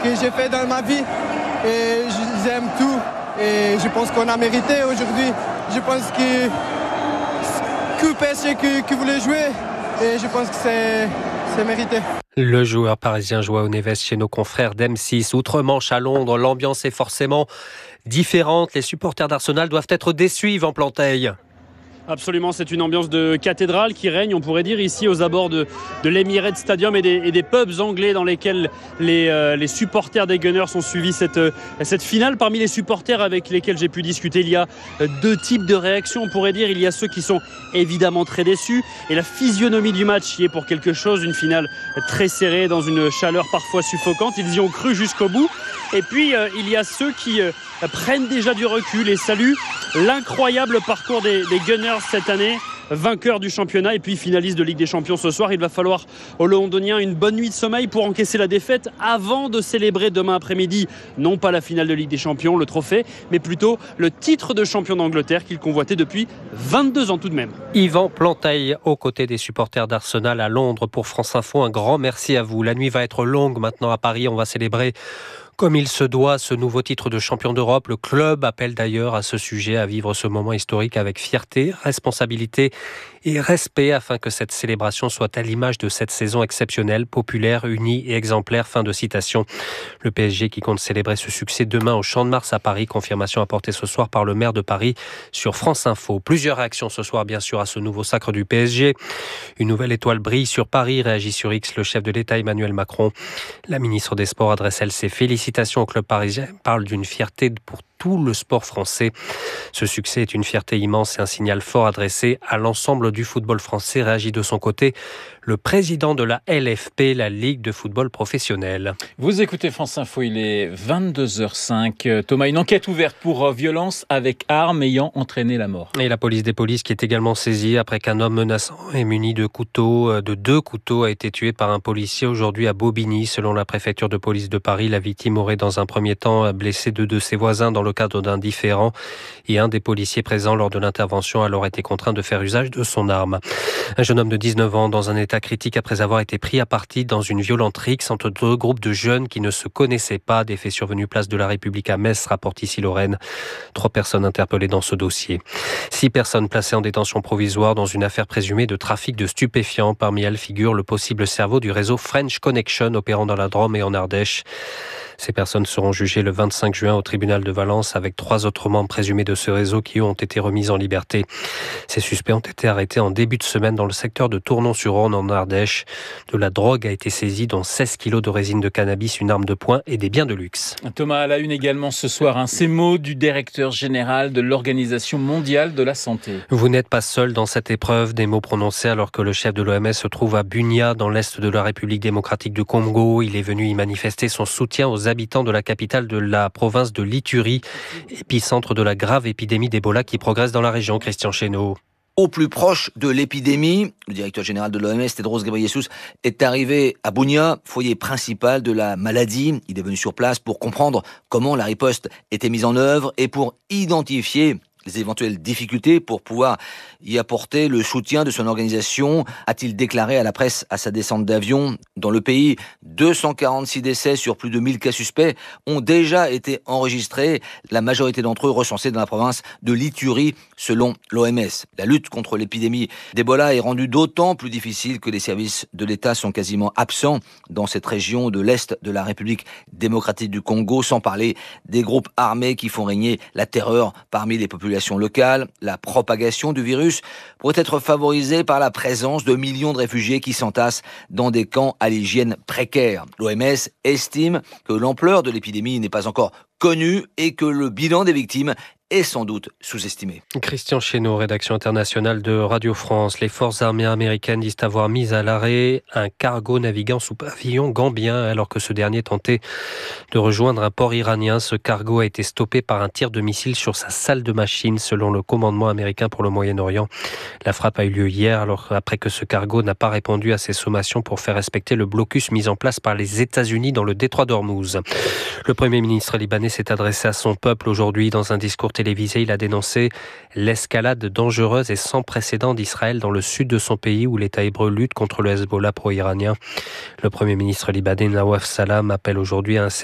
que j'ai fait dans ma vie et j'aime tout. Et je pense qu'on a mérité aujourd'hui. Je pense que PSG qui voulait jouer et je pense que c'est mérité. Le joueur parisien João Neves chez nos confrères d'M6. Outre-Manche à Londres, l'ambiance est forcément différente. Les supporters d'Arsenal doivent être déçus, Yvan Planteil. Absolument, c'est une ambiance de cathédrale qui règne, on pourrait dire, ici aux abords de l'Emirates Stadium et des pubs anglais dans lesquels les supporters des Gunners ont suivi cette finale. Parmi les supporters avec lesquels j'ai pu discuter, il y a deux types de réactions, on pourrait dire. Il y a ceux qui sont évidemment très déçus et la physionomie du match y est pour quelque chose. Une finale très serrée dans une chaleur parfois suffocante. Ils y ont cru jusqu'au bout. Et puis, il y a ceux qui prennent déjà du recul et saluent l'incroyable parcours des Gunners cette année, vainqueur du championnat et puis finaliste de Ligue des Champions ce soir. Il va falloir aux Londoniens une bonne nuit de sommeil pour encaisser la défaite avant de célébrer demain après-midi, non pas la finale de Ligue des Champions, le trophée, mais plutôt le titre de champion d'Angleterre qu'il convoitait depuis 22 ans tout de même. Yvan Planteil aux côtés des supporters d'Arsenal à Londres pour France Info. Un grand merci à vous. La nuit va être longue maintenant à Paris. On va célébrer comme il se doit ce nouveau titre de champion d'Europe. Le club appelle d'ailleurs à ce sujet à vivre ce moment historique avec fierté, responsabilité et respect afin que cette célébration soit à l'image de cette saison exceptionnelle, populaire, unie et exemplaire. Fin de citation. Le PSG qui compte célébrer ce succès demain au Champ de Mars à Paris. Confirmation apportée ce soir par le maire de Paris sur France Info. Plusieurs réactions ce soir bien sûr à ce nouveau sacre du PSG. Une nouvelle étoile brille sur Paris, réagit sur X le chef de l'État Emmanuel Macron. La ministre des Sports adresse elle ses félicitations au club parisien, parle d'une fierté pour tout le sport français. Ce succès est une fierté immense et un signal fort adressé à l'ensemble du football français, réagit de son côté le président de la LFP, la Ligue de football professionnel. Vous écoutez France Info, il est 22h05. Thomas, une enquête ouverte pour violence avec arme ayant entraîné la mort. Et la police des polices qui est également saisie après qu'un homme menaçant et muni de deux couteaux a été tué par un policier aujourd'hui à Bobigny. Selon la préfecture de police de Paris, la victime aurait dans un premier temps blessé deux de ses voisins dans le cadre d'un différend et un des policiers présents lors de l'intervention a alors été contraint de faire usage de son arme. Un jeune homme de 19 ans dans un état critique après avoir été pris à partie dans une violente rixe entre deux groupes de jeunes qui ne se connaissaient pas. Des faits survenus place de la République à Metz, rapporte ici Lorraine. 3 personnes interpellées dans ce dossier. 6 personnes placées en détention provisoire dans une affaire présumée de trafic de stupéfiants. Parmi elles figure le possible cerveau du réseau French Connection opérant dans la Drôme et en Ardèche. Ces personnes seront jugées le 25 juin au tribunal de Valence avec 3 autres membres présumés de ce réseau qui eux ont été remis en liberté. Ces suspects ont été arrêtés en début de semaine dans le secteur de Tournon-sur-Orne en Ardèche. De la drogue a été saisie dont 16 kilos de résine de cannabis, une arme de poing et des biens de luxe. Thomas, à la une également ce soir, ces mots du directeur général de l'Organisation mondiale de la santé. Vous n'êtes pas seul dans cette épreuve, des mots prononcés alors que le chef de l'OMS se trouve à Bunia dans l'est de la République démocratique du Congo. Il est venu y manifester son soutien aux habitants de la capitale de la province de l'Ituri, épicentre de la grave épidémie d'Ebola qui progresse dans la région. Christian Chesneau. Au plus proche de l'épidémie, le directeur général de l'OMS, Tedros Ghebreyesus, est arrivé à Bunia, foyer principal de la maladie. Il est venu sur place pour comprendre comment la riposte était mise en œuvre et pour identifier les éventuelles difficultés pour pouvoir y apporter le soutien de son organisation, a-t-il déclaré à la presse à sa descente d'avion. Dans le pays, 246 décès sur plus de 1000 cas suspects ont déjà été enregistrés, la majorité d'entre eux recensés dans la province de l'Ituri, selon l'OMS. La lutte contre l'épidémie d'Ebola est rendue d'autant plus difficile que les services de l'État sont quasiment absents dans cette région de l'Est de la République démocratique du Congo, sans parler des groupes armés qui font régner la terreur parmi les populations locales. La propagation du virus pourrait être favorisée par la présence de millions de réfugiés qui s'entassent dans des camps à l'hygiène précaire. L'OMS estime que l'ampleur de l'épidémie n'est pas encore connue et que le bilan des victimes est sans doute sous-estimé. Christian Chesneau, rédaction internationale de Radio France. Les forces armées américaines disent avoir mis à l'arrêt un cargo naviguant sous pavillon gambien alors que ce dernier tentait de rejoindre un port iranien. Ce cargo a été stoppé par un tir de missile sur sa salle de machine selon le commandement américain pour le Moyen-Orient. La frappe a eu lieu hier alors après que ce cargo n'a pas répondu à ses sommations pour faire respecter le blocus mis en place par les États-Unis dans le détroit d'Ormuz. Le Premier ministre libanais s'est adressé à son peuple aujourd'hui dans un discours télévisé. Il a dénoncé l'escalade dangereuse et sans précédent d'Israël dans le sud de son pays où l'État hébreu lutte contre le Hezbollah pro-iranien. Le Premier ministre libanais Nawaf Salam appelle aujourd'hui à un